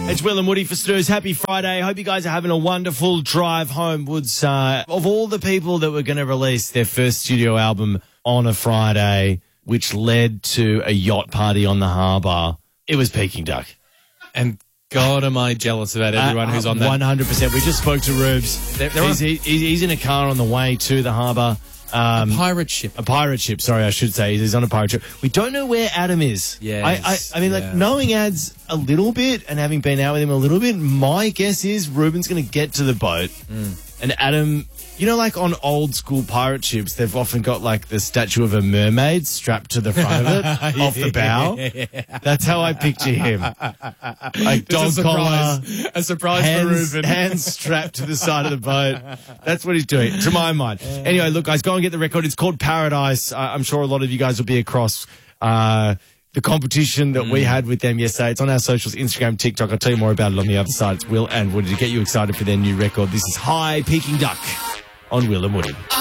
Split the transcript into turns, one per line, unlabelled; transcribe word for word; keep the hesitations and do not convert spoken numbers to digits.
It's Will and Woody for Snooze. Happy Friday. Hope you guys are having a wonderful drive home. Woods, uh, of all the people that were going to release their first studio album on a Friday, which led to a yacht party on the harbour, it was Peking Duck.
And God, am I jealous about everyone uh, who's on that.
one hundred percent. We just spoke to Rubes.
They're, they're
he's, he, he's in a car on the way to the harbour. Um,
a pirate ship.
A pirate ship, sorry, I should say. He's on a pirate ship. We don't know where Adam is.
Yes,
I, I, I mean,
yeah.
like, knowing Ads a little bit and having been out with him a little bit, my guess is Ruben's going to get to the boat
mm.
and Adam... You know, like on old school pirate ships, they've often got like the statue of a mermaid strapped to the front of it, off the bow.
Yeah.
That's how I picture him. Like dog
a
collar,
a surprise
hands,
for Ruben.
hands strapped to the side of the boat. That's what he's doing, to my mind. Anyway, look, guys, go and get the record. It's called Paradise. Uh, I'm sure a lot of you guys will be across uh, the competition that mm. we had with them yesterday. It's on our socials, Instagram, TikTok. I'll tell you more about it on the other side. It's Will and Woody to get you excited for their new record. This is High Peking Duck on Will and Woody.